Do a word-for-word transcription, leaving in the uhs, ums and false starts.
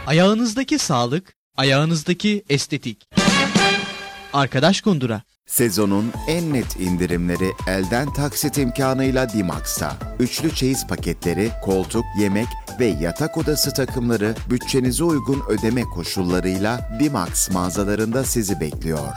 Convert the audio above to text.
Ayağınızdaki sağlık, ayağınızdaki estetik. Arkadaş Kundura. Sezonun en net indirimleri elden taksit imkanıyla Dimax'ta. Üçlü çeyiz paketleri, koltuk, yemek ve yatak odası takımları bütçenize uygun ödeme koşullarıyla Dimax mağazalarında sizi bekliyor.